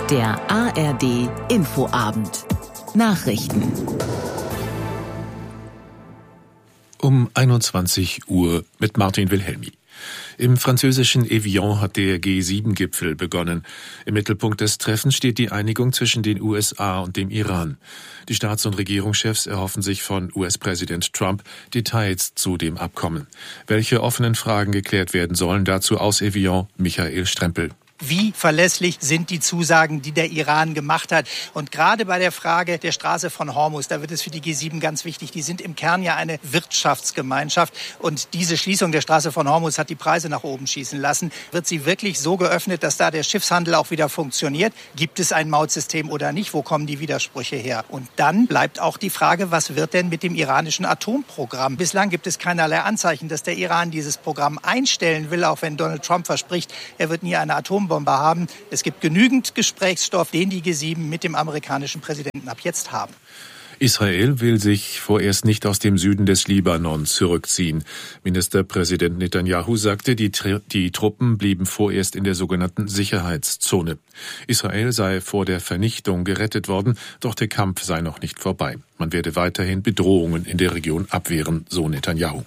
Der ARD Infoabend. Nachrichten. Um 21 Uhr mit Martin Wilhelmi. Im französischen Evian hat der G7-Gipfel begonnen. Im Mittelpunkt des Treffens steht die Einigung zwischen den USA und dem Iran. Die Staats- und Regierungschefs erhoffen sich von US-Präsident Trump Details zu dem Abkommen. Welche offenen Fragen geklärt werden sollen, dazu aus Evian Michael Strempel. Wie verlässlich sind die Zusagen, die der Iran gemacht hat? Und gerade bei der Frage der Straße von Hormuz, da wird es für die G7 ganz wichtig. Die sind im Kern ja eine Wirtschaftsgemeinschaft. Und diese Schließung der Straße von Hormuz hat die Preise nach oben schießen lassen. Wird sie wirklich so geöffnet, dass da der Schiffshandel auch wieder funktioniert? Gibt es ein Mautsystem oder nicht? Wo kommen die Widersprüche her? Und dann bleibt auch die Frage, was wird denn mit dem iranischen Atomprogramm? Bislang gibt es keinerlei Anzeichen, dass der Iran dieses Programm einstellen will, auch wenn Donald Trump verspricht, er wird nie eine Atombombe haben. Es gibt genügend Gesprächsstoff, den die G7 mit dem amerikanischen Präsidenten ab jetzt haben. Israel will sich vorerst nicht aus dem Süden des Libanon zurückziehen. Ministerpräsident Netanyahu sagte, die Truppen blieben vorerst in der sogenannten Sicherheitszone. Israel sei vor der Vernichtung gerettet worden, doch der Kampf sei noch nicht vorbei. Man werde weiterhin Bedrohungen in der Region abwehren, so Netanyahu.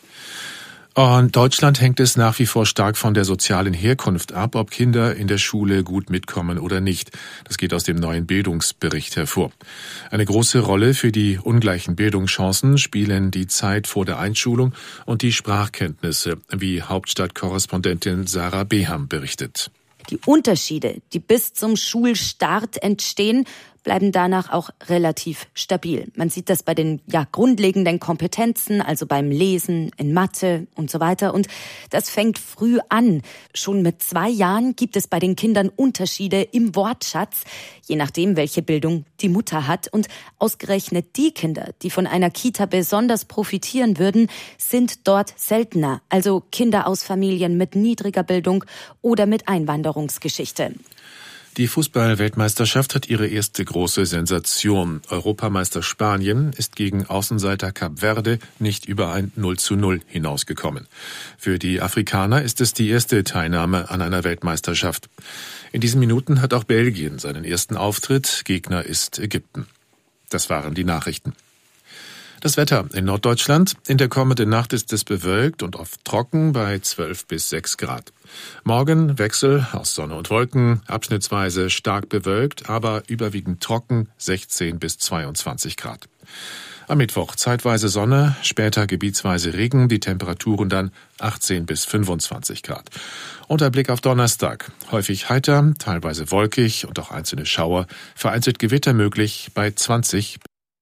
Und Deutschland hängt es nach wie vor stark von der sozialen Herkunft ab, ob Kinder in der Schule gut mitkommen oder nicht. Das geht aus dem neuen Bildungsbericht hervor. Eine große Rolle für die ungleichen Bildungschancen spielen die Zeit vor der Einschulung und die Sprachkenntnisse, wie Hauptstadtkorrespondentin Sarah Beham berichtet. Die Unterschiede, die bis zum Schulstart entstehen, bleiben danach auch relativ stabil. Man sieht das bei den grundlegenden Kompetenzen, also beim Lesen, in Mathe und so weiter. Und das fängt früh an. Schon mit 2 Jahren gibt es bei den Kindern Unterschiede im Wortschatz, je nachdem, welche Bildung die Mutter hat. Und ausgerechnet die Kinder, die von einer Kita besonders profitieren würden, sind dort seltener. Also Kinder aus Familien mit niedriger Bildung oder mit Einwanderungsgeschichte. Die Fußball-Weltmeisterschaft hat ihre erste große Sensation. Europameister Spanien ist gegen Außenseiter Kap Verde nicht über ein 0:0 hinausgekommen. Für die Afrikaner ist es die erste Teilnahme an einer Weltmeisterschaft. In diesen Minuten hat auch Belgien seinen ersten Auftritt. Gegner ist Ägypten. Das waren die Nachrichten. Das Wetter in Norddeutschland. In der kommenden Nacht ist es bewölkt und oft trocken bei 12 bis 6 Grad. Morgen Wechsel aus Sonne und Wolken, abschnittsweise stark bewölkt, aber überwiegend trocken, 16 bis 22 Grad. Am Mittwoch zeitweise Sonne, später gebietsweise Regen, die Temperaturen dann 18 bis 25 Grad. Und der Blick auf Donnerstag. Häufig heiter, teilweise wolkig und auch einzelne Schauer, vereinzelt Gewitter möglich bei 20.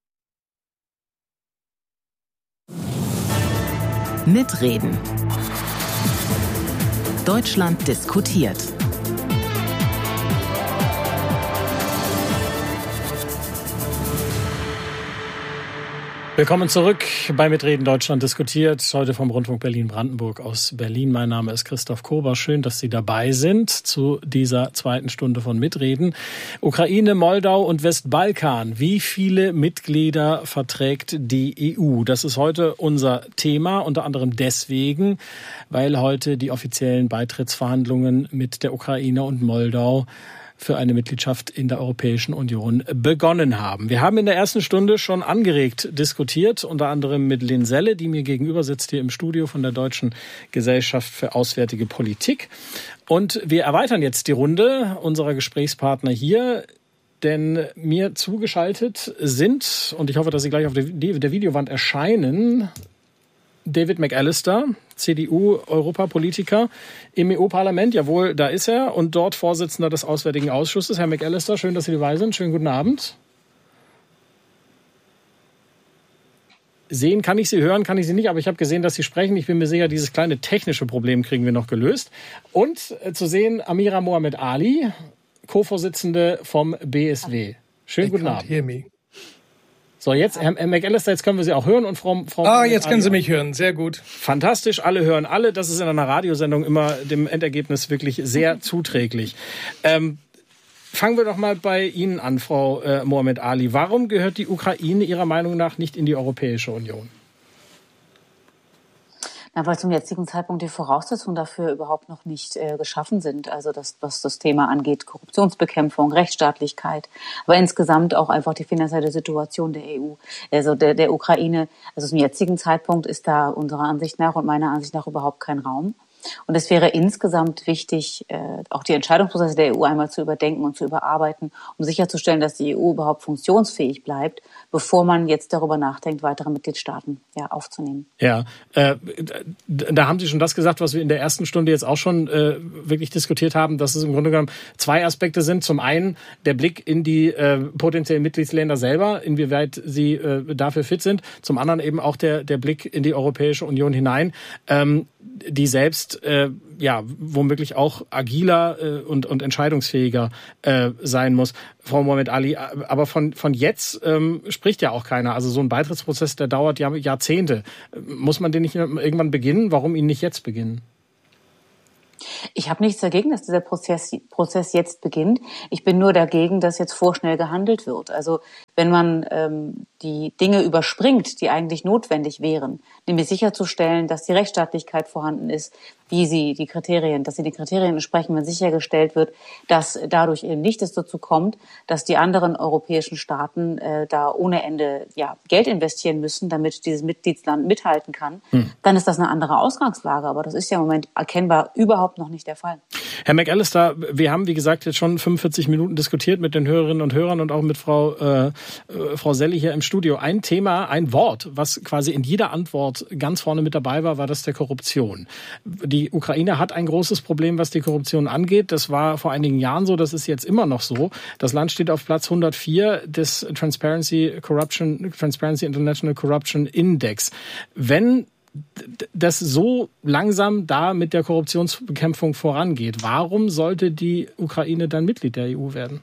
Mitreden. Deutschland diskutiert. Willkommen zurück bei Mitreden Deutschland diskutiert. Heute vom Rundfunk Berlin-Brandenburg aus Berlin. Mein Name ist Christoph Kober. Schön, dass Sie dabei sind zu dieser zweiten Stunde von Mitreden. Ukraine, Moldau und Westbalkan. Wie viele Mitglieder verträgt die EU? Das ist heute unser Thema, unter anderem deswegen, weil heute die offiziellen Beitrittsverhandlungen mit der Ukraine und Moldau für eine Mitgliedschaft in der Europäischen Union begonnen haben. Wir haben in der ersten Stunde schon angeregt diskutiert, unter anderem mit Lynn Selle, die mir gegenüber sitzt hier im Studio von der Deutschen Gesellschaft für Auswärtige Politik. Und wir erweitern jetzt die Runde unserer Gesprächspartner hier, denn mir zugeschaltet sind, und ich hoffe, dass sie gleich auf der Videowand erscheinen, David McAllister, CDU-Europapolitiker im EU-Parlament. Jawohl, da ist er. Und dort Vorsitzender des Auswärtigen Ausschusses. Herr McAllister, schön, dass Sie dabei sind. Schönen guten Abend. Sehen kann ich Sie, hören kann ich Sie nicht, aber ich habe gesehen, dass Sie sprechen. Ich bin mir sicher, dieses kleine technische Problem kriegen wir noch gelöst. Und zu sehen Amira Mohamed Ali, Co-Vorsitzende vom BSW. Schönen guten Abend. So, jetzt, Herr McAllister, jetzt können wir Sie auch hören. Und Frau jetzt können Sie mich hören. Sehr gut. Fantastisch, alle hören alle. Das ist in einer Radiosendung immer dem Endergebnis wirklich sehr zuträglich. Fangen wir doch mal bei Ihnen an, Frau Mohamed Ali. Warum gehört die Ukraine Ihrer Meinung nach nicht in die Europäische Union? Na, weil zum jetzigen Zeitpunkt die Voraussetzungen dafür überhaupt noch nicht geschaffen sind. Also was das Thema angeht, Korruptionsbekämpfung, Rechtsstaatlichkeit, aber insgesamt auch einfach die finanzielle Situation der EU, also der Ukraine. Also zum jetzigen Zeitpunkt ist da unserer Ansicht nach und meiner Ansicht nach überhaupt kein Raum. Und es wäre insgesamt wichtig, auch die Entscheidungsprozesse der EU einmal zu überdenken und zu überarbeiten, um sicherzustellen, dass die EU überhaupt funktionsfähig bleibt, bevor man jetzt darüber nachdenkt, weitere Mitgliedstaaten aufzunehmen. Ja, da haben Sie schon das gesagt, was wir in der ersten Stunde jetzt auch schon wirklich diskutiert haben, dass es im Grunde genommen zwei Aspekte sind. Zum einen der Blick in die potenziellen Mitgliedsländer selber, inwieweit sie dafür fit sind. Zum anderen eben auch der Blick in die Europäische Union hinein, die selbst womöglich auch agiler und entscheidungsfähiger sein muss. Frau Mohammed Ali, aber von jetzt spricht ja auch keiner. Also so ein Beitrittsprozess, der dauert ja Jahrzehnte. Muss man den nicht irgendwann beginnen? Warum ihn nicht jetzt beginnen? Ich habe nichts dagegen, dass dieser Prozess jetzt beginnt. Ich bin nur dagegen, dass jetzt vorschnell gehandelt wird. Also wenn man die Dinge überspringt, die eigentlich notwendig wären, nämlich sicherzustellen, dass die Rechtsstaatlichkeit vorhanden ist, dass sie die Kriterien entsprechen, wenn sichergestellt wird, dass dadurch eben nicht es dazu kommt, dass die anderen europäischen Staaten da ohne Ende Geld investieren müssen, damit dieses Mitgliedsland mithalten kann, dann ist das eine andere Ausgangslage. Aber das ist ja im Moment erkennbar überhaupt noch nicht der Fall. Herr McAllister, wir haben, wie gesagt, jetzt schon 45 Minuten diskutiert mit den Hörerinnen und Hörern und auch mit Frau Selli hier im Studio. Ein Thema, ein Wort, was quasi in jeder Antwort ganz vorne mit dabei war das der Korruption. Die Ukraine hat ein großes Problem, was die Korruption angeht. Das war vor einigen Jahren so, das ist jetzt immer noch so. Das Land steht auf Platz 104 des Transparency International Corruption Index. Wenn das so langsam da mit der Korruptionsbekämpfung vorangeht, warum sollte die Ukraine dann Mitglied der EU werden?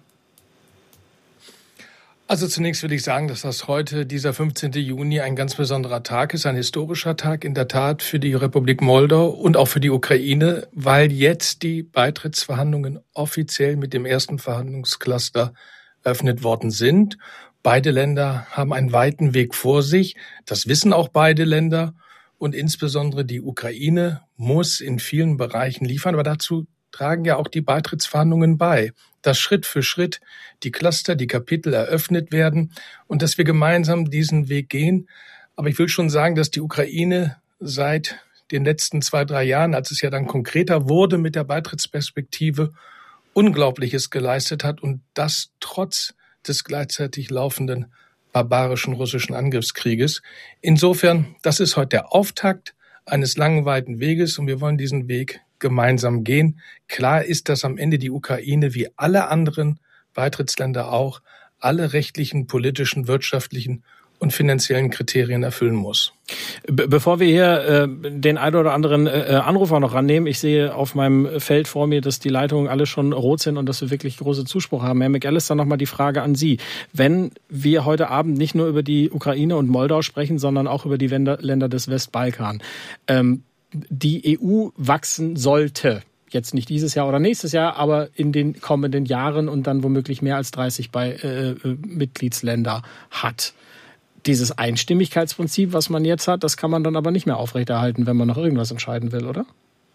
Also zunächst will ich sagen, dass das heute, dieser 15. Juni, ein ganz besonderer Tag ist, ein historischer Tag in der Tat für die Republik Moldau und auch für die Ukraine, weil jetzt die Beitrittsverhandlungen offiziell mit dem ersten Verhandlungscluster eröffnet worden sind. Beide Länder haben einen weiten Weg vor sich. Das wissen auch beide Länder. Und insbesondere die Ukraine muss in vielen Bereichen liefern. Aber dazu tragen ja auch die Beitrittsverhandlungen bei, dass Schritt für Schritt die Cluster, die Kapitel eröffnet werden und dass wir gemeinsam diesen Weg gehen. Aber ich will schon sagen, dass die Ukraine seit den letzten 2-3 Jahren, als es ja dann konkreter wurde mit der Beitrittsperspektive, Unglaubliches geleistet hat und das trotz des gleichzeitig laufenden barbarischen russischen Angriffskrieges. Insofern, das ist heute der Auftakt eines langen, weiten Weges und wir wollen diesen Weg gemeinsam gehen. Klar ist, dass am Ende die Ukraine wie alle anderen Beitrittsländer auch alle rechtlichen, politischen, wirtschaftlichen und finanziellen Kriterien erfüllen muss. Bevor wir hier den einen oder anderen Anrufer noch rannehmen, ich sehe auf meinem Feld vor mir, dass die Leitungen alle schon rot sind und dass wir wirklich große Zuspruch haben. Herr McAllister, nochmal die Frage an Sie. Wenn wir heute Abend nicht nur über die Ukraine und Moldau sprechen, sondern auch über die Länder des Westbalkan, die EU wachsen sollte, jetzt nicht dieses Jahr oder nächstes Jahr, aber in den kommenden Jahren und dann womöglich mehr als 30 Mitgliedsländer hat. Dieses Einstimmigkeitsprinzip, was man jetzt hat, das kann man dann aber nicht mehr aufrechterhalten, wenn man noch irgendwas entscheiden will, oder?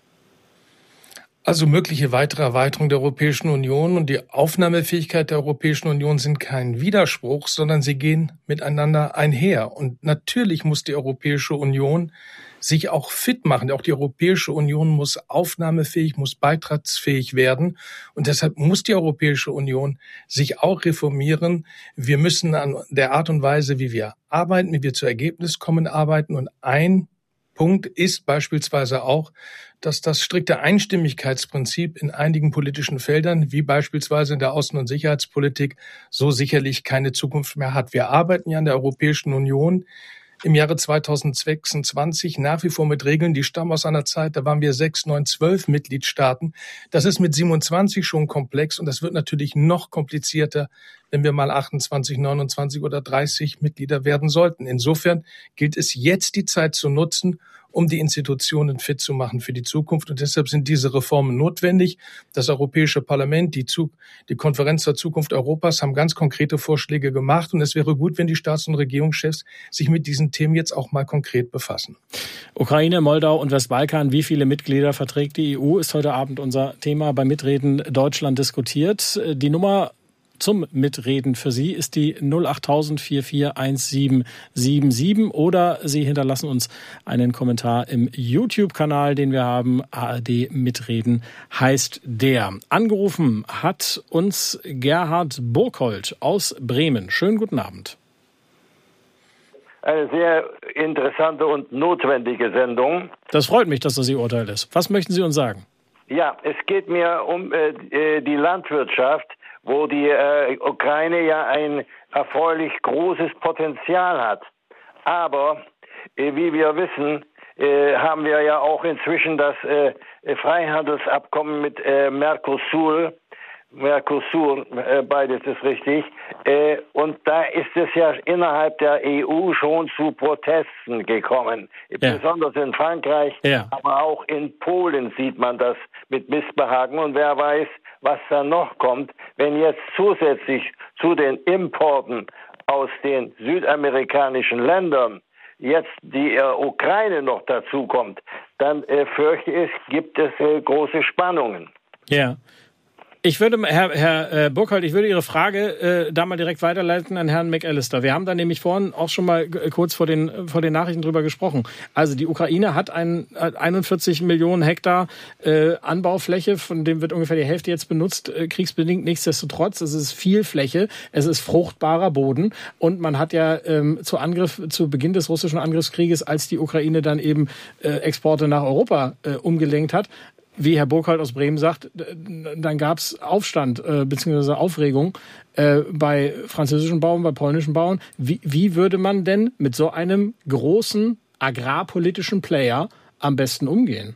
Also mögliche weitere Erweiterung der Europäischen Union und die Aufnahmefähigkeit der Europäischen Union sind kein Widerspruch, sondern sie gehen miteinander einher. Und natürlich muss die Europäische Union sich auch fit machen. Auch die Europäische Union muss aufnahmefähig, muss beitragsfähig werden. Und deshalb muss die Europäische Union sich auch reformieren. Wir müssen an der Art und Weise, wie wir arbeiten, wie wir zu Ergebnis kommen, arbeiten. Und ein Punkt ist beispielsweise auch, dass das strikte Einstimmigkeitsprinzip in einigen politischen Feldern, wie beispielsweise in der Außen- und Sicherheitspolitik, so sicherlich keine Zukunft mehr hat. Wir arbeiten ja in der Europäischen Union im Jahre 2026 nach wie vor mit Regeln, die stammen aus einer Zeit, da waren wir 6, 9, 12 Mitgliedstaaten. Das ist mit 27 schon komplex und das wird natürlich noch komplizierter, wenn wir mal 28, 29 oder 30 Mitglieder werden sollten. Insofern gilt es jetzt, die Zeit zu nutzen um die Institutionen fit zu machen für die Zukunft. Und deshalb sind diese Reformen notwendig. Das Europäische Parlament, die Konferenz zur Zukunft Europas haben ganz konkrete Vorschläge gemacht. Und es wäre gut, wenn die Staats- und Regierungschefs sich mit diesen Themen jetzt auch mal konkret befassen. Ukraine, Moldau und Westbalkan, wie viele Mitglieder verträgt die EU, ist heute Abend unser Thema bei Mitreden Deutschland diskutiert. Die Nummer zum Mitreden für Sie ist die 08000 441777 oder Sie hinterlassen uns einen Kommentar im YouTube-Kanal, den wir haben. ARD Mitreden heißt der. Angerufen hat uns Gerhard Burkhold aus Bremen. Schönen guten Abend. Eine sehr interessante und notwendige Sendung. Das freut mich, dass das Ihr Urteil ist. Was möchten Sie uns sagen? Ja, es geht mir um die Landwirtschaft, wo die Ukraine ja ein erfreulich großes Potenzial hat. Aber wie wir wissen, haben wir ja auch inzwischen das Freihandelsabkommen mit Mercosur, beides ist richtig. Und da ist es ja innerhalb der EU schon zu Protesten gekommen. Ja. Besonders in Frankreich, ja. Aber auch in Polen sieht man das mit Missbehagen. Und wer weiß, was da noch kommt, wenn jetzt zusätzlich zu den Importen aus den südamerikanischen Ländern jetzt die Ukraine noch dazu kommt, dann fürchte ich, gibt es große Spannungen. Ja. Ich würde, Herr Burkhold, ich würde Ihre Frage da mal direkt weiterleiten an Herrn McAllister. Wir haben da nämlich vorhin auch schon mal kurz vor den Nachrichten drüber gesprochen. Also die Ukraine hat 41 Millionen Hektar Anbaufläche, von dem wird ungefähr die Hälfte jetzt benutzt, kriegsbedingt. Nichtsdestotrotz, es ist viel Fläche, es ist fruchtbarer Boden und man hat ja zu Beginn des russischen Angriffskrieges, als die Ukraine dann eben Exporte nach Europa umgelenkt hat, wie Herr Burkhold aus Bremen sagt, dann gab es Aufstand bzw. Aufregung bei französischen Bauern, bei polnischen Bauern. Wie würde man denn mit so einem großen agrarpolitischen Player am besten umgehen?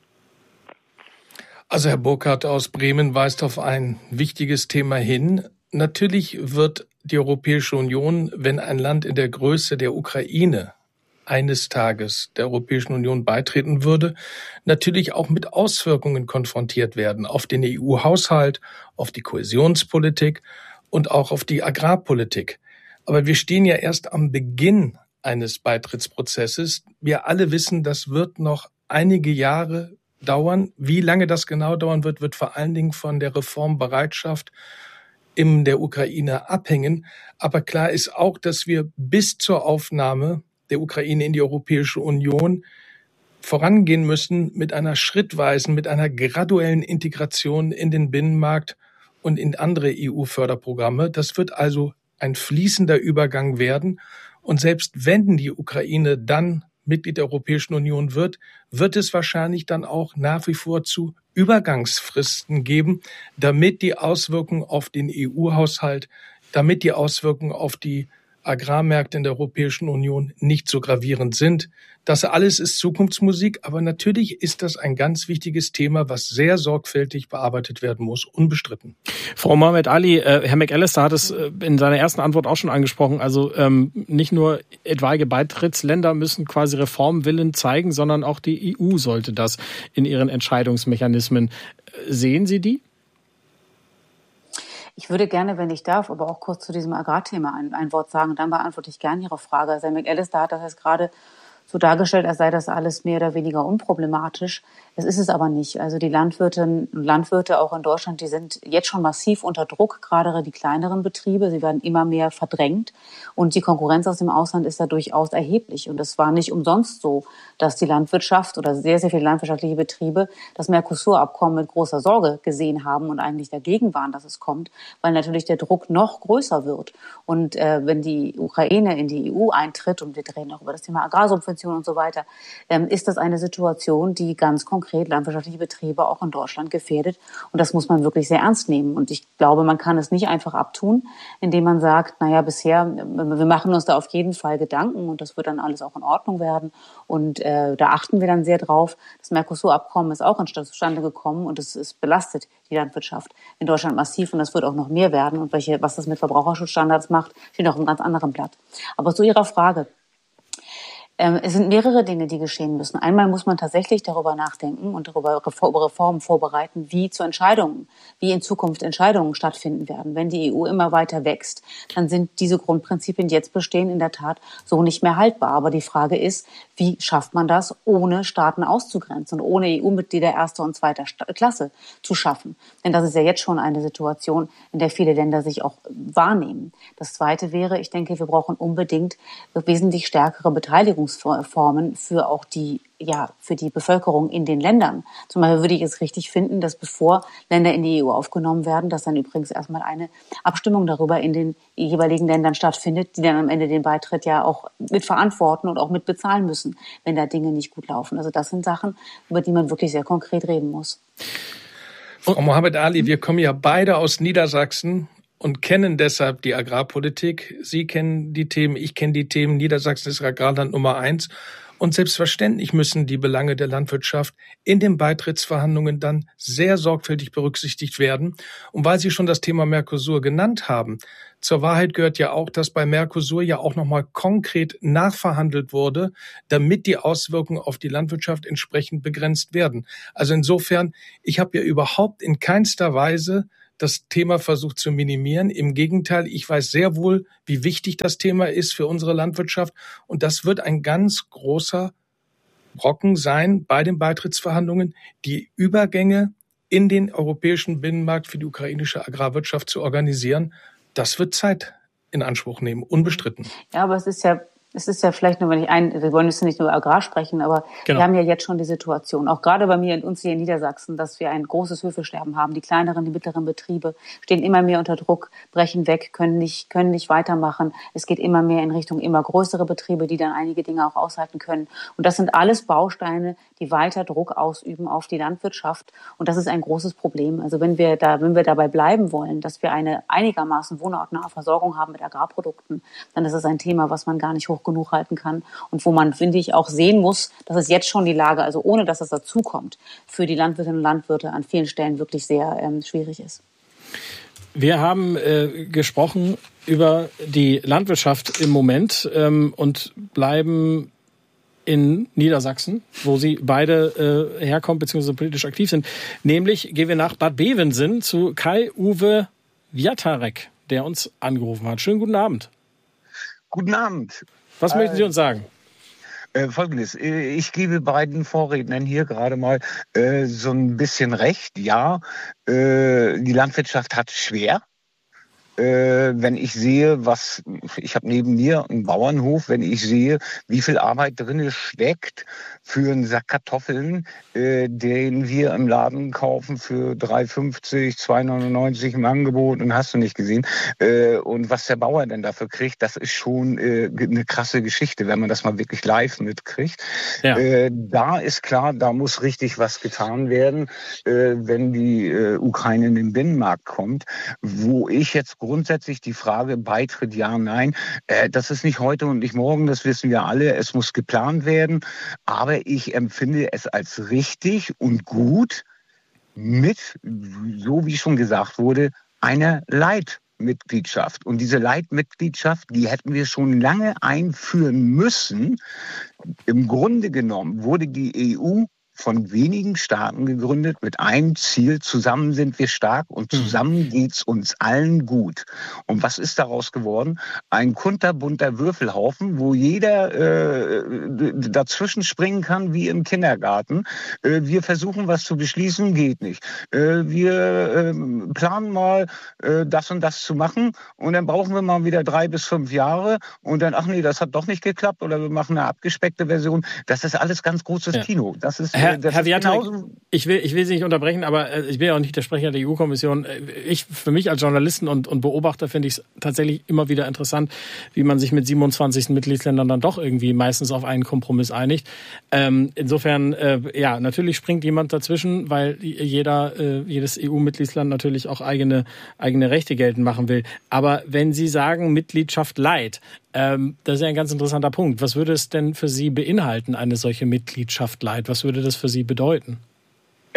Also Herr Burkhardt aus Bremen weist auf ein wichtiges Thema hin. Natürlich wird die Europäische Union, wenn ein Land in der Größe der Ukraine eines Tages der Europäischen Union beitreten würde, natürlich auch mit Auswirkungen konfrontiert werden auf den EU-Haushalt, auf die Kohäsionspolitik und auch auf die Agrarpolitik. Aber wir stehen ja erst am Beginn eines Beitrittsprozesses. Wir alle wissen, das wird noch einige Jahre dauern. Wie lange das genau dauern wird, wird vor allen Dingen von der Reformbereitschaft in der Ukraine abhängen. Aber klar ist auch, dass wir bis zur Aufnahme der Ukraine in die Europäische Union vorangehen müssen mit einer schrittweisen, mit einer graduellen Integration in den Binnenmarkt und in andere EU-Förderprogramme. Das wird also ein fließender Übergang werden. Und selbst wenn die Ukraine dann Mitglied der Europäischen Union wird es wahrscheinlich dann auch nach wie vor zu Übergangsfristen geben, damit die Auswirkungen auf den EU-Haushalt, damit die Auswirkungen auf die Agrarmärkte in der Europäischen Union nicht so gravierend sind. Das alles ist Zukunftsmusik, aber natürlich ist das ein ganz wichtiges Thema, was sehr sorgfältig bearbeitet werden muss, unbestritten. Frau Mohamed Ali, Herr McAllister hat es in seiner ersten Antwort auch schon angesprochen, also nicht nur etwaige Beitrittsländer müssen quasi Reformwillen zeigen, sondern auch die EU sollte das in ihren Entscheidungsmechanismen. Sehen Sie die? Ich würde gerne, wenn ich darf, aber auch kurz zu diesem Agrarthema ein Wort sagen. Dann beantworte ich gerne Ihre Frage. Also Herr McAllister hat das jetzt gerade so dargestellt, als sei das alles mehr oder weniger unproblematisch. Es ist es aber nicht. Also die Landwirtinnen und Landwirte auch in Deutschland, die sind jetzt schon massiv unter Druck, gerade die kleineren Betriebe. Sie werden immer mehr verdrängt und die Konkurrenz aus dem Ausland ist da durchaus erheblich. Und es war nicht umsonst so, dass die Landwirtschaft oder sehr, sehr viele landwirtschaftliche Betriebe das Mercosur-Abkommen mit großer Sorge gesehen haben und eigentlich dagegen waren, dass es kommt, weil natürlich der Druck noch größer wird. Und wenn die Ukraine in die EU eintritt, und wir reden auch über das Thema Agrarsubventionen und so weiter, ist das eine Situation, die ganz konkret landwirtschaftliche Betriebe auch in Deutschland gefährdet. Und das muss man wirklich sehr ernst nehmen. Und ich glaube, man kann es nicht einfach abtun, indem man sagt, naja, bisher, wir machen uns da auf jeden Fall Gedanken und das wird dann alles auch in Ordnung werden. Und da achten wir dann sehr drauf. Das Mercosur-Abkommen ist auch zustande gekommen und es belastet die Landwirtschaft in Deutschland massiv und das wird auch noch mehr werden. Und was das mit Verbraucherschutzstandards macht, steht noch auf einem ganz anderen Blatt. Aber zu Ihrer Frage. Es sind mehrere Dinge, die geschehen müssen. Einmal muss man tatsächlich darüber nachdenken und darüber Reformen vorbereiten, wie in Zukunft Entscheidungen stattfinden werden. Wenn die EU immer weiter wächst, dann sind diese Grundprinzipien, die jetzt bestehen, in der Tat so nicht mehr haltbar. Aber die Frage ist, wie schafft man das, ohne Staaten auszugrenzen und ohne EU-Mitglieder erster und zweiter Klasse zu schaffen? Denn das ist ja jetzt schon eine Situation, in der viele Länder sich auch wahrnehmen. Das Zweite wäre, ich denke, wir brauchen unbedingt wesentlich stärkere Beteiligungsformen für auch für die Bevölkerung in den Ländern. Zum Beispiel würde ich es richtig finden, dass bevor Länder in die EU aufgenommen werden, dass dann übrigens erstmal eine Abstimmung darüber in den jeweiligen Ländern stattfindet, die dann am Ende den Beitritt ja auch mitverantworten und auch mitbezahlen müssen, wenn da Dinge nicht gut laufen. Also das sind Sachen, über die man wirklich sehr konkret reden muss. Frau Mohammed Ali, wir kommen ja beide aus Niedersachsen und kennen deshalb die Agrarpolitik. Sie kennen die Themen, ich kenne die Themen. Niedersachsen ist Agrarland Nummer 1. Und selbstverständlich müssen die Belange der Landwirtschaft in den Beitrittsverhandlungen dann sehr sorgfältig berücksichtigt werden. Und weil Sie schon das Thema Mercosur genannt haben, zur Wahrheit gehört ja auch, dass bei Mercosur ja auch nochmal konkret nachverhandelt wurde, damit die Auswirkungen auf die Landwirtschaft entsprechend begrenzt werden. Also insofern, ich habe ja überhaupt in keinster Weise das Thema versucht zu minimieren. Im Gegenteil, ich weiß sehr wohl, wie wichtig das Thema ist für unsere Landwirtschaft. Und das wird ein ganz großer Brocken sein bei den Beitrittsverhandlungen, die Übergänge in den europäischen Binnenmarkt für die ukrainische Agrarwirtschaft zu organisieren. Das wird Zeit in Anspruch nehmen, unbestritten. Ja, aber es ist ja vielleicht nur, wir wollen jetzt nicht nur Agrar sprechen, aber Wir haben ja jetzt schon die Situation, auch gerade bei mir und uns hier in Niedersachsen, dass wir ein großes Höfesterben haben. Die kleineren, die mittleren Betriebe stehen immer mehr unter Druck, brechen weg, können nicht weitermachen. Es geht immer mehr in Richtung immer größere Betriebe, die dann einige Dinge auch aushalten können. Und das sind alles Bausteine, die weiter Druck ausüben auf die Landwirtschaft. Und das ist ein großes Problem. Also wenn wir dabei bleiben wollen, dass wir eine einigermaßen wohnortnahe Versorgung haben mit Agrarprodukten, dann ist es ein Thema, was man gar nicht hoch genug halten kann und wo man, finde ich, auch sehen muss, dass es jetzt schon die Lage, also ohne dass es dazukommt, für die Landwirtinnen und Landwirte an vielen Stellen wirklich sehr schwierig ist. Wir haben gesprochen über die Landwirtschaft im Moment und bleiben in Niedersachsen, wo Sie beide herkommen bzw. politisch aktiv sind. Nämlich gehen wir nach Bad Bevensen zu Kai-Uwe Wiatarek, der uns angerufen hat. Schönen guten Abend. Guten Abend. Was möchten Sie uns sagen? Folgendes, ich gebe beiden Vorrednern hier gerade mal so ein bisschen recht. Ja, die Landwirtschaft hat schwer. Wenn ich sehe, ich habe neben mir einen Bauernhof, wenn ich sehe, wie viel Arbeit drin steckt für einen Sack Kartoffeln, den wir im Laden kaufen für 3,50, 2,99 im Angebot und hast du nicht gesehen. Und was der Bauer denn dafür kriegt, das ist schon eine krasse Geschichte, wenn man das mal wirklich live mitkriegt. Ja. Da ist klar, da muss richtig was getan werden, wenn die Ukraine in den Binnenmarkt kommt, wo ich jetzt grundsätzlich die Frage Beitritt ja, nein, das ist nicht heute und nicht morgen, das wissen wir alle, es muss geplant werden, aber ich empfinde es als richtig und gut mit, so wie schon gesagt wurde, einer Leitmitgliedschaft. Und diese Leitmitgliedschaft, die hätten wir schon lange einführen müssen. Im Grunde genommen wurde die EU von wenigen Staaten gegründet mit einem Ziel: zusammen sind wir stark und zusammen geht's uns allen gut. Und was ist daraus geworden? Ein kunterbunter Würfelhaufen, wo jeder dazwischen springen kann wie im Kindergarten. Wir versuchen was zu beschließen, geht nicht. Wir planen mal das und das zu machen und dann brauchen wir mal wieder 3 bis 5 Jahre und dann, ach nee, das hat doch nicht geklappt oder wir machen eine abgespeckte Version. Das ist alles ganz großes Kino. Das ist Herr Wiatarek, ich will Sie nicht unterbrechen, aber ich bin ja auch nicht der Sprecher der EU-Kommission. Für mich als Journalisten und Beobachter finde ich es tatsächlich immer wieder interessant, wie man sich mit 27 Mitgliedsländern dann doch irgendwie meistens auf einen Kompromiss einigt. Insofern, ja, natürlich springt jemand dazwischen, weil jedes EU-Mitgliedsland natürlich auch eigene Rechte geltend machen will. Aber wenn Sie sagen Mitgliedschaft light, das ist ja ein ganz interessanter Punkt. Was würde es denn für Sie beinhalten, eine solche Mitgliedschaft light? Was würde das für Sie bedeuten?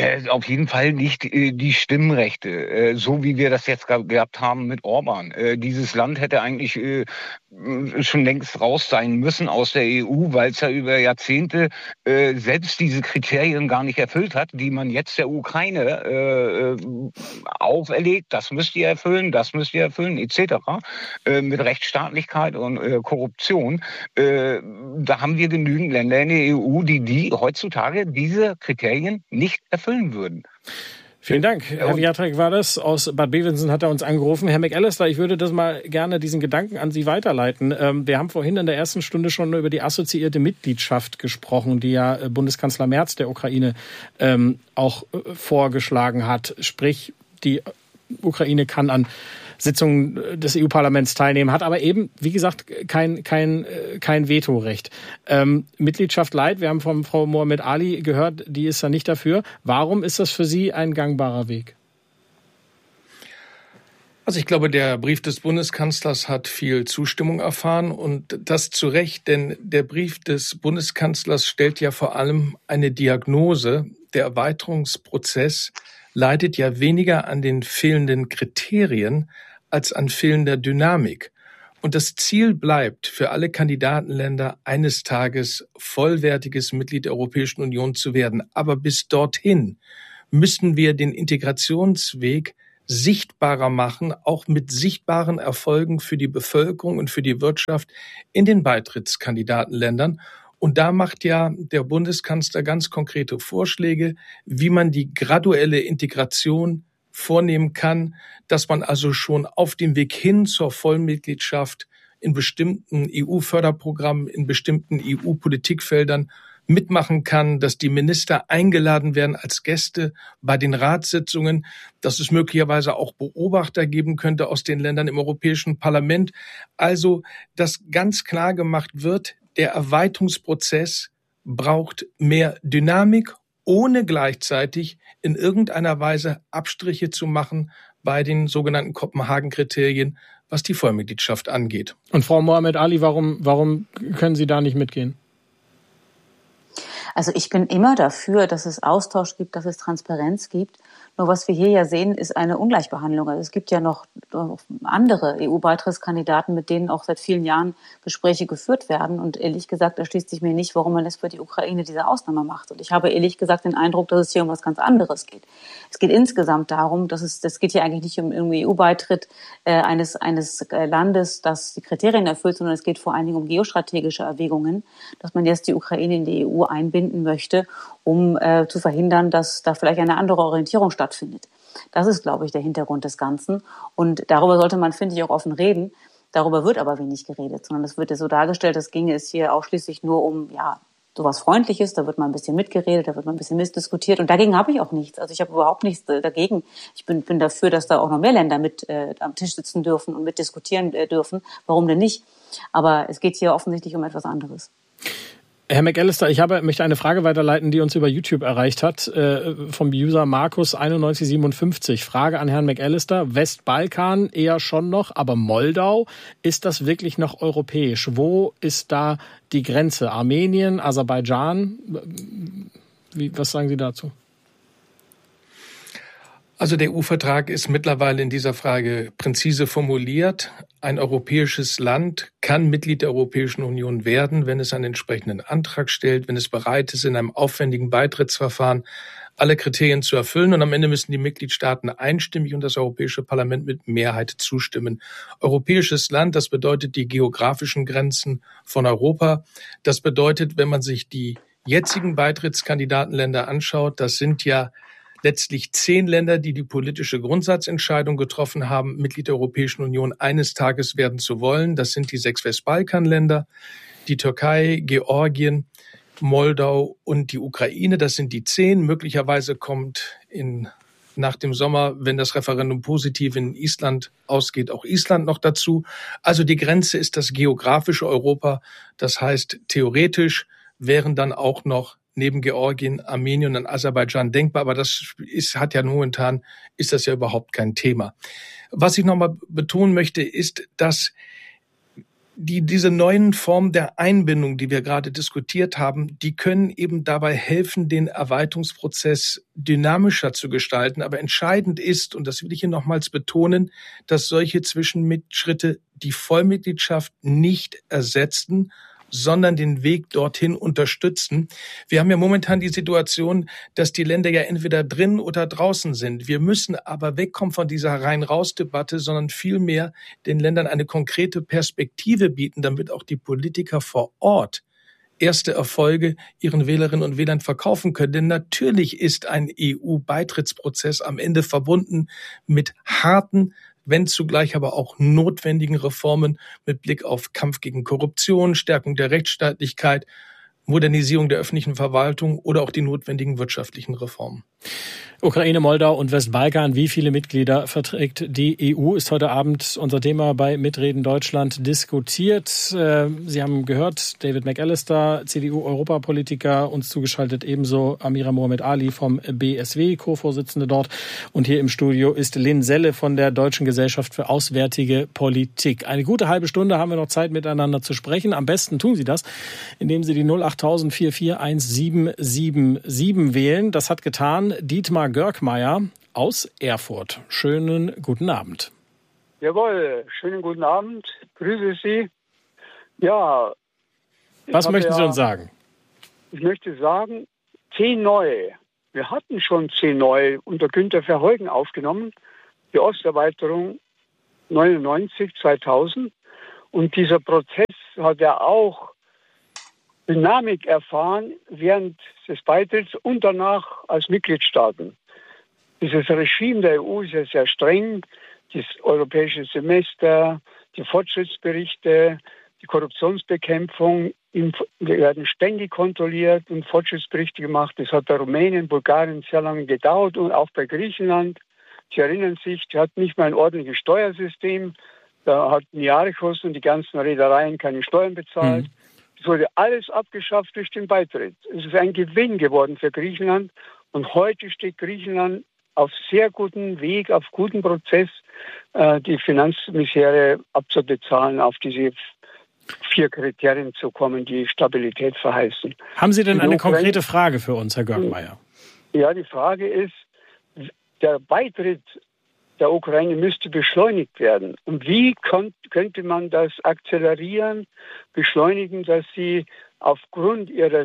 Auf jeden Fall nicht die Stimmrechte, so wie wir das jetzt gehabt haben mit Orban. Dieses Land hätte eigentlich schon längst raus sein müssen aus der EU, weil es ja über Jahrzehnte selbst diese Kriterien gar nicht erfüllt hat, die man jetzt der Ukraine auferlegt. Das müsst ihr erfüllen, etc. Mit Rechtsstaatlichkeit und Korruption. Da haben wir genügend Länder in der EU, die heutzutage diese Kriterien nicht erfüllen würden. Vielen Dank. Herr Wiatrek war das. Aus Bad Bevensen hat er uns angerufen. Herr McAllister, ich würde das mal gerne, diesen Gedanken an Sie weiterleiten. Wir haben vorhin in der ersten Stunde schon über die assoziierte Mitgliedschaft gesprochen, die ja Bundeskanzler Merz der Ukraine auch vorgeschlagen hat. Sprich, die Ukraine kann an Sitzungen des EU-Parlaments teilnehmen, hat aber eben, wie gesagt, kein Vetorecht. Mitgliedschaft light, wir haben von Frau Mohamed Ali gehört, die ist da nicht dafür. Warum ist das für Sie ein gangbarer Weg? Also ich glaube, der Brief des Bundeskanzlers hat viel Zustimmung erfahren und das zu Recht, denn der Brief des Bundeskanzlers stellt ja vor allem eine Diagnose. Der Erweiterungsprozess leidet ja weniger an den fehlenden Kriterien als an fehlender Dynamik. Und das Ziel bleibt für alle Kandidatenländer, eines Tages vollwertiges Mitglied der Europäischen Union zu werden. Aber bis dorthin müssen wir den Integrationsweg sichtbarer machen, auch mit sichtbaren Erfolgen für die Bevölkerung und für die Wirtschaft in den Beitrittskandidatenländern. Und da macht ja der Bundeskanzler ganz konkrete Vorschläge, wie man die graduelle Integration vornehmen kann, dass man also schon auf dem Weg hin zur Vollmitgliedschaft in bestimmten EU-Förderprogrammen, in bestimmten EU-Politikfeldern mitmachen kann, dass die Minister eingeladen werden als Gäste bei den Ratssitzungen, dass es möglicherweise auch Beobachter geben könnte aus den Ländern im Europäischen Parlament. Also, dass ganz klar gemacht wird, der Erweiterungsprozess braucht mehr Dynamik, ohne gleichzeitig in irgendeiner Weise Abstriche zu machen bei den sogenannten Kopenhagen-Kriterien, was die Vollmitgliedschaft angeht. Und Frau Mohamed Ali, warum können Sie da nicht mitgehen? Also ich bin immer dafür, dass es Austausch gibt, dass es Transparenz gibt. Nur was wir hier ja sehen, ist eine Ungleichbehandlung. Also es gibt ja noch andere EU-Beitrittskandidaten, mit denen auch seit vielen Jahren Gespräche geführt werden. Und ehrlich gesagt erschließt sich mir nicht, warum man es für die Ukraine diese Ausnahme macht. Und ich habe ehrlich gesagt den Eindruck, dass es hier um was ganz anderes geht. Es geht insgesamt darum, das geht hier eigentlich nicht um EU-Beitritt eines Landes, das die Kriterien erfüllt, sondern es geht vor allen Dingen um geostrategische Erwägungen, dass man jetzt die Ukraine in die EU einbinden möchte, um zu verhindern, dass da vielleicht eine andere Orientierung stattfindet. Das ist, glaube ich, der Hintergrund des Ganzen. Und darüber sollte man, finde ich, auch offen reden. Darüber wird aber wenig geredet, sondern es wird ja so dargestellt, als ginge es hier ausschließlich nur um, sowas Freundliches. Da wird mal ein bisschen mitgeredet, da wird mal ein bisschen missdiskutiert. Und dagegen habe ich auch nichts. Also ich habe überhaupt nichts dagegen. Ich bin dafür, dass da auch noch mehr Länder mit am Tisch sitzen dürfen und mitdiskutieren dürfen. Warum denn nicht? Aber es geht hier offensichtlich um etwas anderes. Herr McAllister, ich möchte eine Frage weiterleiten, die uns über YouTube erreicht hat, vom User Markus9157. Frage an Herrn McAllister. Westbalkan eher schon noch, aber Moldau, ist das wirklich noch europäisch? Wo ist da die Grenze? Armenien, Aserbaidschan? Was sagen Sie dazu? Also der EU-Vertrag ist mittlerweile in dieser Frage präzise formuliert. Ein europäisches Land kann Mitglied der Europäischen Union werden, wenn es einen entsprechenden Antrag stellt, wenn es bereit ist, in einem aufwendigen Beitrittsverfahren alle Kriterien zu erfüllen. Und am Ende müssen die Mitgliedstaaten einstimmig und das Europäische Parlament mit Mehrheit zustimmen. Europäisches Land, das bedeutet die geografischen Grenzen von Europa. Das bedeutet, wenn man sich die jetzigen Beitrittskandidatenländer anschaut, das sind ja letztlich 10 Länder, die die politische Grundsatzentscheidung getroffen haben, Mitglied der Europäischen Union eines Tages werden zu wollen. Das sind die 6 Westbalkanländer, die Türkei, Georgien, Moldau und die Ukraine. Das sind die 10. Möglicherweise kommt nach dem Sommer, wenn das Referendum positiv in Island ausgeht, auch Island noch dazu. Also die Grenze ist das geografische Europa. Das heißt, theoretisch wären dann auch noch neben Georgien, Armenien und Aserbaidschan denkbar, aber das ist das ja überhaupt kein Thema. Was ich nochmal betonen möchte, ist, dass diese neuen Formen der Einbindung, die wir gerade diskutiert haben, die können eben dabei helfen, den Erweiterungsprozess dynamischer zu gestalten. Aber entscheidend ist, und das will ich hier nochmals betonen, dass solche Zwischenschritte die Vollmitgliedschaft nicht ersetzen, sondern den Weg dorthin unterstützen. Wir haben ja momentan die Situation, dass die Länder ja entweder drin oder draußen sind. Wir müssen aber wegkommen von dieser Rein-Raus-Debatte, sondern vielmehr den Ländern eine konkrete Perspektive bieten, damit auch die Politiker vor Ort erste Erfolge ihren Wählerinnen und Wählern verkaufen können. Denn natürlich ist ein EU-Beitrittsprozess am Ende verbunden mit harten, wenn zugleich aber auch notwendigen Reformen mit Blick auf Kampf gegen Korruption, Stärkung der Rechtsstaatlichkeit, Modernisierung der öffentlichen Verwaltung oder auch die notwendigen wirtschaftlichen Reformen. Ukraine, Moldau und Westbalkan, wie viele Mitglieder verträgt die EU, ist heute Abend unser Thema bei Mitreden Deutschland diskutiert. Sie haben gehört, David McAllister, CDU-Europapolitiker, uns zugeschaltet ebenso Amira Mohamed Ali vom BSW, Co-Vorsitzende dort. Und hier im Studio ist Lynn Selle von der Deutschen Gesellschaft für Auswärtige Politik. Eine gute halbe Stunde haben wir noch Zeit, miteinander zu sprechen. Am besten tun Sie das, indem Sie die 08000 441777 wählen. Das hat getan Dietmar Görkmeier aus Erfurt. Schönen guten Abend. Jawohl, schönen guten Abend. Grüße Sie. Ja. Was möchten Sie uns sagen? Ich möchte sagen, 10 neue. Wir hatten schon 10 neue unter Günter Verheugen aufgenommen. Die Osterweiterung 99, 2000. Und dieser Prozess hat ja auch Dynamik erfahren während des Beitritts und danach als Mitgliedstaaten. Dieses Regime der EU ist ja sehr streng. Das europäische Semester, die Fortschrittsberichte, die Korruptionsbekämpfung werden ständig kontrolliert und Fortschrittsberichte gemacht. Das hat bei Rumänien, Bulgarien sehr lange gedauert und auch bei Griechenland. Sie erinnern sich, die hat nicht mal ein ordentliches Steuersystem. Da hatten Jahreskosten und die ganzen Reedereien keine Steuern bezahlt. Es wurde alles abgeschafft durch den Beitritt. Es ist ein Gewinn geworden für Griechenland. Und heute steht Griechenland auf sehr guten Weg, auf guten Prozess, die Finanzmisere abzubezahlen, auf diese 4 Kriterien zu kommen, die Stabilität verheißen. Haben Sie denn eine konkrete Frage für uns, Herr Görkmeier? Ja, die Frage ist, der Beitritt der Ukraine müsste beschleunigt werden. Und wie könnte man das akzelerieren, beschleunigen, dass sie aufgrund ihres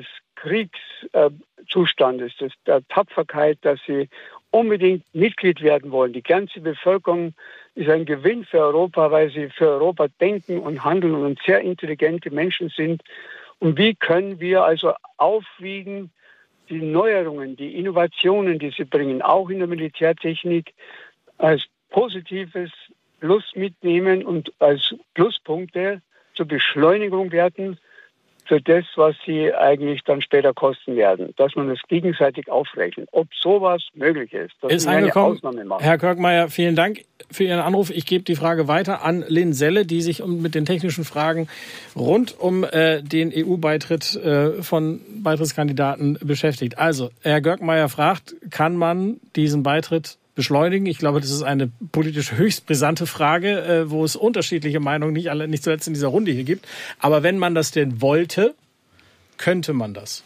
Kriegszustandes, der Tapferkeit, dass sie unbedingt Mitglied werden wollen. Die ganze Bevölkerung ist ein Gewinn für Europa, weil sie für Europa denken und handeln und sehr intelligente Menschen sind. Und wie können wir also aufwiegen, die Neuerungen, die Innovationen, die sie bringen, auch in der Militärtechnik, als positives Plus mitnehmen und als Pluspunkte zur Beschleunigung werden für das, was sie eigentlich dann später kosten werden. Dass man das gegenseitig aufrechnet. Ob sowas möglich ist. Das ist angekommen. Eine Ausnahme machen. Herr Görkmeier, vielen Dank für Ihren Anruf. Ich gebe die Frage weiter an Lynn Selle, die sich mit den technischen Fragen rund um den EU-Beitritt von Beitrittskandidaten beschäftigt. Also, Herr Görkmeier fragt, kann man diesen Beitritt beschleunigen? Ich glaube, das ist eine politisch höchst brisante Frage, wo es unterschiedliche Meinungen nicht zuletzt in dieser Runde hier gibt. Aber wenn man das denn wollte, könnte man das?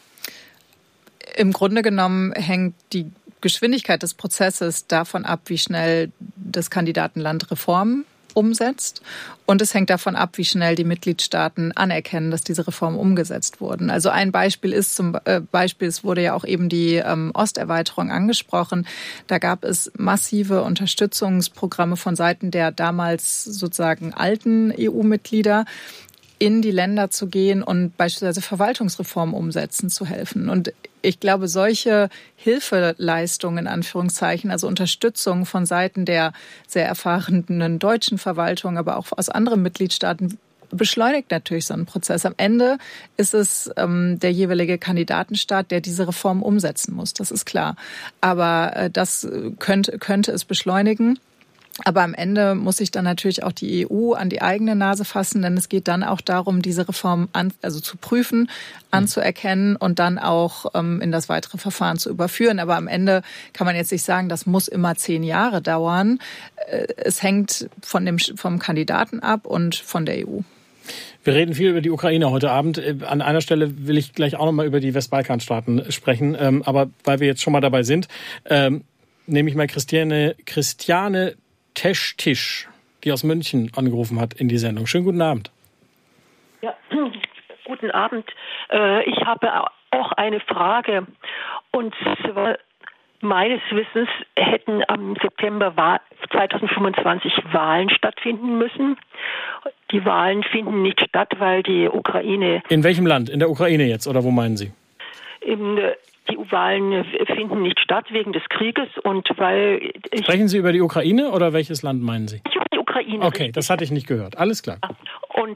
Im Grunde genommen hängt die Geschwindigkeit des Prozesses davon ab, wie schnell das Kandidatenland Reformen umsetzt. Und es hängt davon ab, wie schnell die Mitgliedstaaten anerkennen, dass diese Reformen umgesetzt wurden. Also ein Beispiel ist zum Beispiel, es wurde ja auch eben die Osterweiterung angesprochen. Da gab es massive Unterstützungsprogramme von Seiten der damals sozusagen alten EU-Mitglieder, in die Länder zu gehen und beispielsweise Verwaltungsreformen umsetzen zu helfen. Und ich glaube, solche Hilfeleistungen, in Anführungszeichen, also Unterstützung von Seiten der sehr erfahrenen deutschen Verwaltung, aber auch aus anderen Mitgliedstaaten, beschleunigt natürlich so einen Prozess. Am Ende ist es der jeweilige Kandidatenstaat, der diese Reform umsetzen muss. Das ist klar. Aber das könnte es beschleunigen. Aber am Ende muss sich dann natürlich auch die EU an die eigene Nase fassen, denn es geht dann auch darum, diese Reform zu prüfen, anzuerkennen und dann auch in das weitere Verfahren zu überführen. Aber am Ende kann man jetzt nicht sagen, das muss immer 10 Jahre dauern. Es hängt vom Kandidaten ab und von der EU. Wir reden viel über die Ukraine heute Abend. An einer Stelle will ich gleich auch noch mal über die Westbalkanstaaten sprechen. Aber weil wir jetzt schon mal dabei sind, nehme ich mal Christiane Teschtisch, die aus München angerufen hat, in die Sendung. Schönen guten Abend. Ja, guten Abend. Ich habe auch eine Frage. Und zwar, meines Wissens hätten am September 2025 Wahlen stattfinden müssen. Die Wahlen finden nicht statt, weil die Ukraine... In welchem Land? In der Ukraine jetzt, oder wo meinen Sie? Die Wahlen finden nicht statt wegen des Krieges und weil... Sprechen Sie über die Ukraine oder welches Land meinen Sie? Über die Ukraine. Okay, richtig. Das hatte ich nicht gehört. Alles klar. Und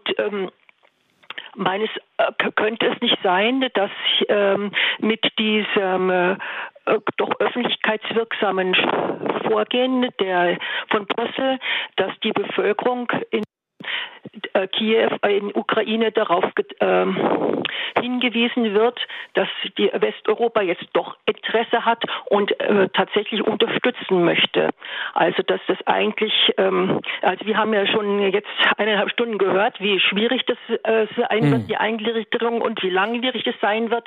könnte es nicht sein, dass mit diesem doch öffentlichkeitswirksamen Vorgehen von Brüssel, dass die Bevölkerung in Kiew, in Ukraine darauf hingewiesen wird, dass die Westeuropa jetzt doch Interesse hat und tatsächlich unterstützen möchte. Also dass das eigentlich, also wir haben ja schon jetzt 1,5 Stunden gehört, wie schwierig das sein wird, die Eingliederung und wie langwierig es sein wird.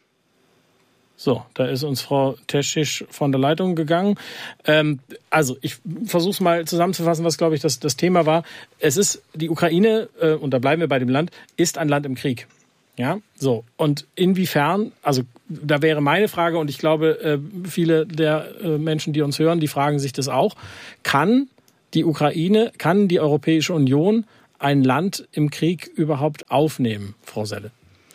So, da ist uns Frau Teschisch von der Leitung gegangen. Also ich versuche es mal zusammenzufassen, was, glaube ich, das Thema war. Es ist die Ukraine, und da bleiben wir bei dem Land, ist ein Land im Krieg. Ja, so. Und inwiefern, also da wäre meine Frage, und ich glaube, viele der Menschen, die uns hören, die fragen sich das auch, kann die Europäische Union ein Land im Krieg überhaupt aufnehmen, Frau Selle?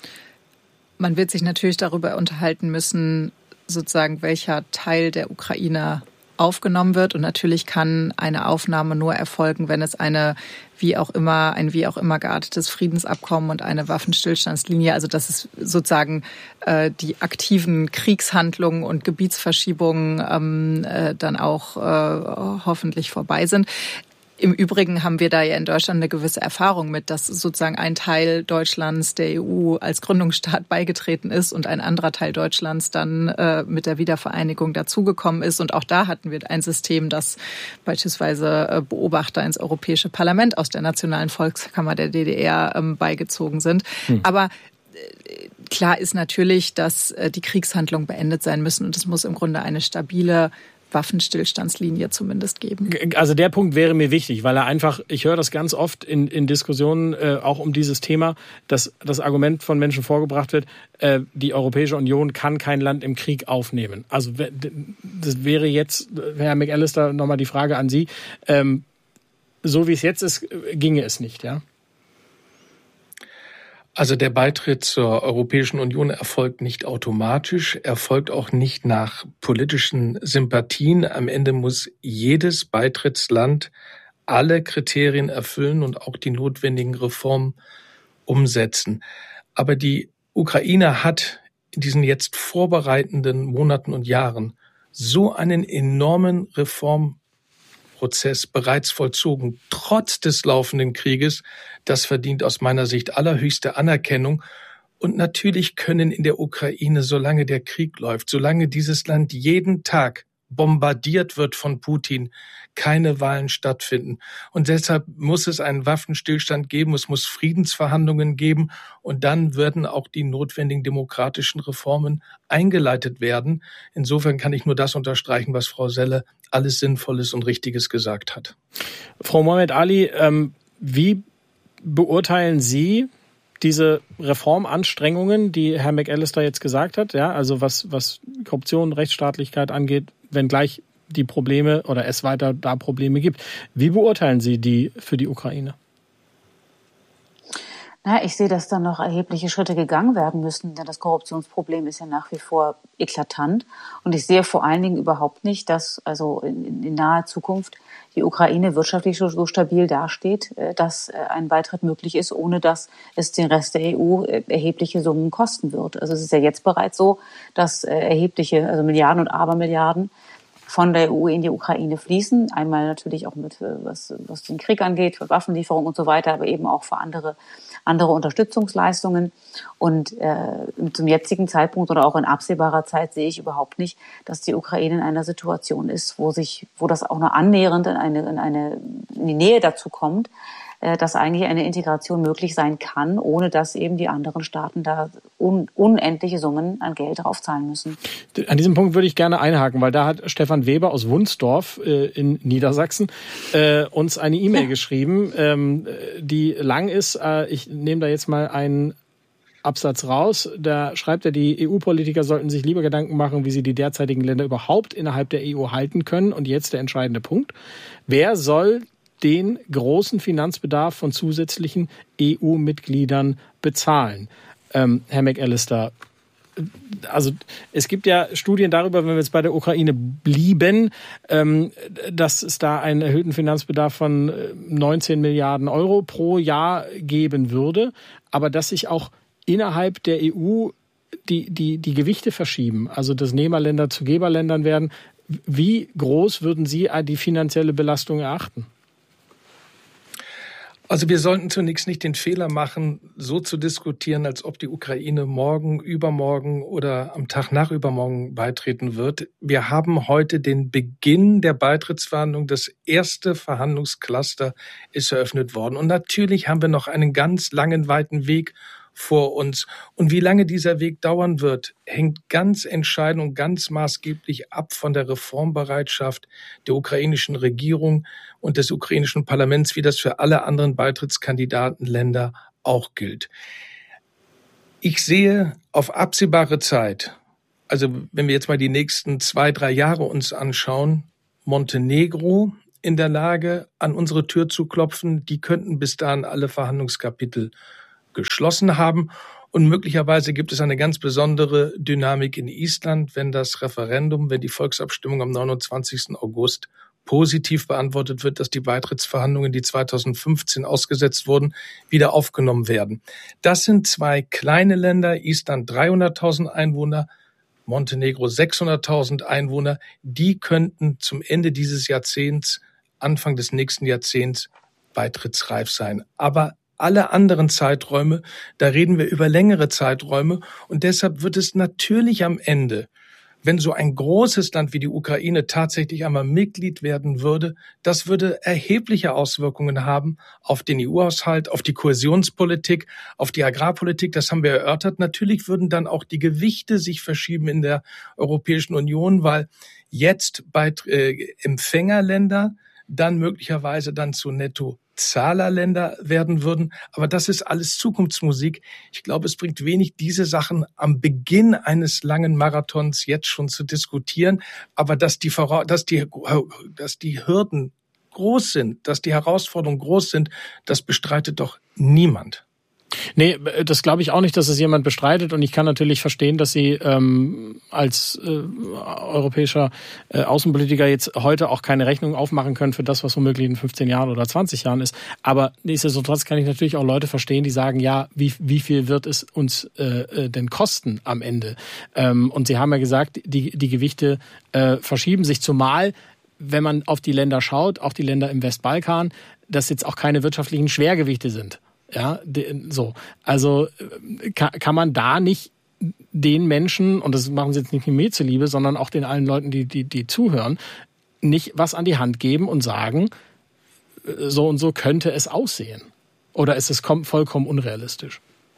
Man wird sich natürlich darüber unterhalten müssen, sozusagen, welcher Teil der Ukraine aufgenommen wird. Und natürlich kann eine Aufnahme nur erfolgen, wenn es ein wie auch immer geartetes Friedensabkommen und eine Waffenstillstandslinie, also dass es sozusagen die aktiven Kriegshandlungen und Gebietsverschiebungen dann auch hoffentlich vorbei sind. Im Übrigen haben wir da ja in Deutschland eine gewisse Erfahrung mit, dass sozusagen ein Teil Deutschlands der EU als Gründungsstaat beigetreten ist und ein anderer Teil Deutschlands dann mit der Wiedervereinigung dazugekommen ist. Und auch da hatten wir ein System, das beispielsweise Beobachter ins Europäische Parlament aus der Nationalen Volkskammer der DDR beigezogen sind. Aber klar ist natürlich, dass die Kriegshandlungen beendet sein müssen und es muss im Grunde eine stabile Waffenstillstandslinie zumindest geben. Also der Punkt wäre mir wichtig, weil ich höre das ganz oft in Diskussionen auch um dieses Thema, dass das Argument von Menschen vorgebracht wird, die Europäische Union kann kein Land im Krieg aufnehmen. Also das wäre jetzt, Herr McAllister, nochmal die Frage an Sie. So wie es jetzt ist, ginge es nicht, ja? Also der Beitritt zur Europäischen Union erfolgt nicht automatisch, erfolgt auch nicht nach politischen Sympathien. Am Ende muss jedes Beitrittsland alle Kriterien erfüllen und auch die notwendigen Reformen umsetzen. Aber die Ukraine hat in diesen jetzt vorbereitenden Monaten und Jahren so einen enormen Reformprozess bereits vollzogen, trotz des laufenden Krieges. Das verdient aus meiner Sicht allerhöchste Anerkennung. Und natürlich können in der Ukraine, solange der Krieg läuft, solange dieses Land jeden Tag bombardiert wird von Putin, keine Wahlen stattfinden. Und deshalb muss es einen Waffenstillstand geben, es muss Friedensverhandlungen geben und dann werden auch die notwendigen demokratischen Reformen eingeleitet werden. Insofern kann ich nur das unterstreichen, was Frau Selle alles Sinnvolles und Richtiges gesagt hat. Frau Mohamed Ali, wie beurteilen Sie diese Reformanstrengungen, die Herr McAllister jetzt gesagt hat, ja, also was Korruption, Rechtsstaatlichkeit angeht, wenngleich die Probleme oder es weiter da Probleme gibt. Wie beurteilen Sie die für die Ukraine? Ich sehe, dass da noch erhebliche Schritte gegangen werden müssen, denn das Korruptionsproblem ist ja nach wie vor eklatant. Und ich sehe vor allen Dingen überhaupt nicht, dass also in naher Zukunft die Ukraine wirtschaftlich so stabil dasteht, dass ein Beitritt möglich ist, ohne dass es den Rest der EU erhebliche Summen kosten wird. Also es ist ja jetzt bereits so, dass erhebliche, also Milliarden und Abermilliarden von der EU in die Ukraine fließen. Einmal natürlich auch mit, was den Krieg angeht, für Waffenlieferungen und so weiter, aber eben auch für andere Unterstützungsleistungen. Und zum jetzigen Zeitpunkt oder auch in absehbarer Zeit sehe ich überhaupt nicht, dass die Ukraine in einer Situation ist, wo das auch nur annähernd in die Nähe dazu kommt, dass eigentlich eine Integration möglich sein kann, ohne dass eben die anderen Staaten da unendliche Summen an Geld draufzahlen müssen. An diesem Punkt würde ich gerne einhaken, weil da hat Stefan Weber aus Wunsdorf in Niedersachsen uns eine E-Mail geschrieben, die lang ist. Ich nehme da jetzt mal einen Absatz raus. Da schreibt er, die EU-Politiker sollten sich lieber Gedanken machen, wie sie die derzeitigen Länder überhaupt innerhalb der EU halten können. Und jetzt der entscheidende Punkt. Wer soll den großen Finanzbedarf von zusätzlichen EU-Mitgliedern bezahlen? Herr McAllister, also es gibt ja Studien darüber, wenn wir jetzt bei der Ukraine blieben, dass es da einen erhöhten Finanzbedarf von 19 Milliarden Euro pro Jahr geben würde, aber dass sich auch innerhalb der EU die Gewichte verschieben, also dass Nehmerländer zu Geberländern werden. Wie groß würden Sie die finanzielle Belastung erachten? Also wir sollten zunächst nicht den Fehler machen, so zu diskutieren, als ob die Ukraine morgen, übermorgen oder am Tag nach übermorgen beitreten wird. Wir haben heute den Beginn der Beitrittsverhandlungen. Das erste Verhandlungscluster ist eröffnet worden. Und natürlich haben wir noch einen ganz langen, weiten Weg vor uns. Und wie lange dieser Weg dauern wird, hängt ganz entscheidend und ganz maßgeblich ab von der Reformbereitschaft der ukrainischen Regierung und des ukrainischen Parlaments, wie das für alle anderen Beitrittskandidatenländer auch gilt. Ich sehe auf absehbare Zeit, also wenn wir jetzt mal die nächsten 2-3 Jahre uns anschauen, Montenegro in der Lage, an unsere Tür zu klopfen. Die könnten bis dahin alle Verhandlungskapitel geschlossen haben. Und möglicherweise gibt es eine ganz besondere Dynamik in Island, wenn das Referendum, wenn die Volksabstimmung am 29. August positiv beantwortet wird, dass die Beitrittsverhandlungen, die 2015 ausgesetzt wurden, wieder aufgenommen werden. Das sind 2 kleine Länder, Island 300.000 Einwohner, Montenegro 600.000 Einwohner. Die könnten zum Ende dieses Jahrzehnts, Anfang des nächsten Jahrzehnts beitrittsreif sein. Aber alle anderen Zeiträume, da reden wir über längere Zeiträume. Und deshalb wird es natürlich am Ende, wenn so ein großes Land wie die Ukraine tatsächlich einmal Mitglied werden würde, das würde erhebliche Auswirkungen haben auf den EU-Haushalt, auf die Kohäsionspolitik, auf die Agrarpolitik. Das haben wir erörtert. Natürlich würden dann auch die Gewichte sich verschieben in der Europäischen Union, weil jetzt Empfängerländer dann möglicherweise dann zu Nettozahlerländer werden würden. Aber das ist alles Zukunftsmusik. Ich glaube, es bringt wenig, diese Sachen am Beginn eines langen Marathons jetzt schon zu diskutieren. Aber dass die Hürden groß sind, dass die Herausforderungen groß sind, das bestreitet doch niemand. Nee, das glaube ich auch nicht, dass es jemand bestreitet. Und ich kann natürlich verstehen, dass Sie als europäischer Außenpolitiker jetzt heute auch keine Rechnung aufmachen können für das, was womöglich in 15 Jahren oder 20 Jahren ist. Aber nichtsdestotrotz kann ich natürlich auch Leute verstehen, die sagen, ja, wie viel wird es uns denn kosten am Ende? Und Sie haben ja gesagt, die Gewichte verschieben sich, zumal wenn man auf die Länder schaut, auch die Länder im Westbalkan, dass jetzt auch keine wirtschaftlichen Schwergewichte sind. Ja, so. Also kann man da nicht den Menschen, und das machen sie jetzt nicht mir zuliebe, sondern auch den allen Leuten, die zuhören, nicht was an die Hand geben und sagen, so und so könnte es aussehen? Oder ist es vollkommen unrealistisch?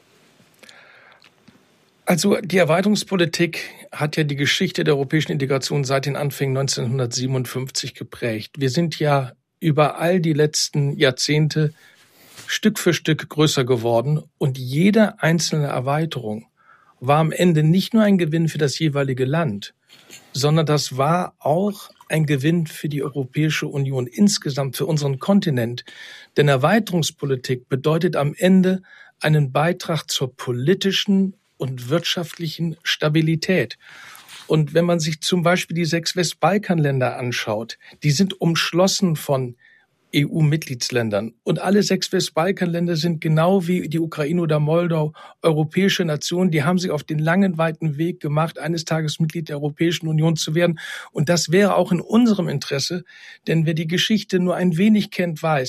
Also die Erweiterungspolitik hat ja die Geschichte der europäischen Integration seit den Anfängen 1957 geprägt. Wir sind ja über all die letzten Jahrzehnte Stück für Stück größer geworden und jede einzelne Erweiterung war am Ende nicht nur ein Gewinn für das jeweilige Land, sondern das war auch ein Gewinn für die Europäische Union insgesamt, für unseren Kontinent. Denn Erweiterungspolitik bedeutet am Ende einen Beitrag zur politischen und wirtschaftlichen Stabilität. Und wenn man sich zum Beispiel die 6 Westbalkanländer anschaut, die sind umschlossen von EU-Mitgliedsländern. Und alle 6 Westbalkanländer sind genau wie die Ukraine oder Moldau europäische Nationen. Die haben sich auf den langen, weiten Weg gemacht, eines Tages Mitglied der Europäischen Union zu werden. Und das wäre auch in unserem Interesse, denn wer die Geschichte nur ein wenig kennt, weiß,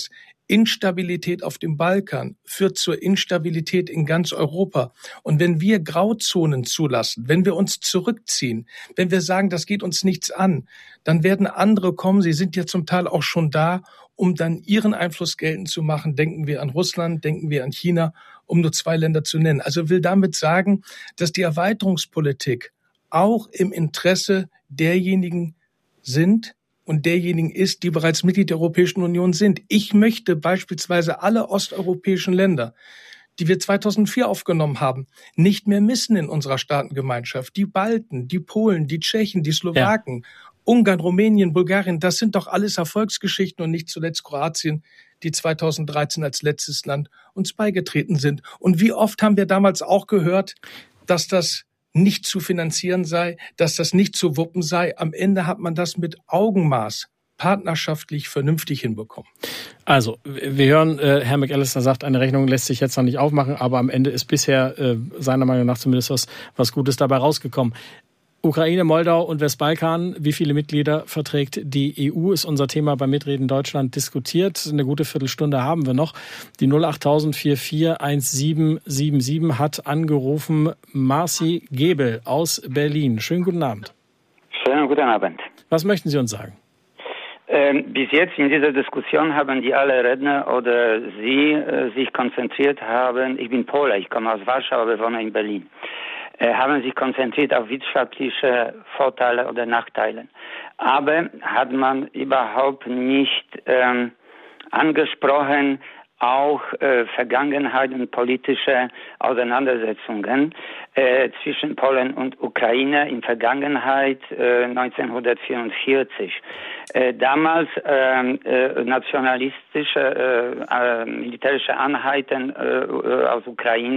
Instabilität auf dem Balkan führt zur Instabilität in ganz Europa. Und wenn wir Grauzonen zulassen, wenn wir uns zurückziehen, wenn wir sagen, das geht uns nichts an, dann werden andere kommen, sie sind ja zum Teil auch schon da, um dann ihren Einfluss geltend zu machen. Denken wir an Russland, denken wir an China, um nur 2 Länder zu nennen. Also will damit sagen, dass die Erweiterungspolitik auch im Interesse derjenigen sind, und derjenigen ist, die bereits Mitglied der Europäischen Union sind. Ich möchte beispielsweise alle osteuropäischen Länder, die wir 2004 aufgenommen haben, nicht mehr missen in unserer Staatengemeinschaft. Die Balten, die Polen, die Tschechen, die Slowaken, Ungarn, Rumänien, Bulgarien, das sind doch alles Erfolgsgeschichten und nicht zuletzt Kroatien, die 2013 als letztes Land uns beigetreten sind. Und wie oft haben wir damals auch gehört, dass das nicht zu finanzieren sei, dass das nicht zu wuppen sei. Am Ende hat man das mit Augenmaß partnerschaftlich vernünftig hinbekommen. Also, wir hören, Herr McAllister sagt, eine Rechnung lässt sich jetzt noch nicht aufmachen, aber am Ende ist bisher seiner Meinung nach zumindest was Gutes dabei rausgekommen. Ukraine, Moldau und Westbalkan, wie viele Mitglieder verträgt die EU, ist unser Thema bei Mitreden Deutschland diskutiert. Eine gute Viertelstunde haben wir noch. Die 08000 441777 hat angerufen Marci Gebel aus Berlin. Schönen guten Abend. Schönen guten Abend. Was möchten Sie uns sagen? Bis jetzt in dieser Diskussion haben die alle Redner oder Sie sich konzentriert haben, ich bin Pole, ich komme aus Warschau, aber wohne in Berlin, haben sich konzentriert auf wirtschaftliche Vorteile oder Nachteile. Aber hat man überhaupt nicht angesprochen, auch Vergangenheit und politische Auseinandersetzungen zwischen Polen und Ukraine in Vergangenheit 1944. Damals nationalistische militärische Einheiten aus Ukraine